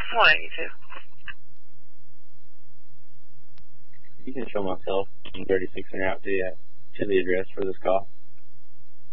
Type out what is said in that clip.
Morning, you too. You can show myself in 36 and out to the address for this call.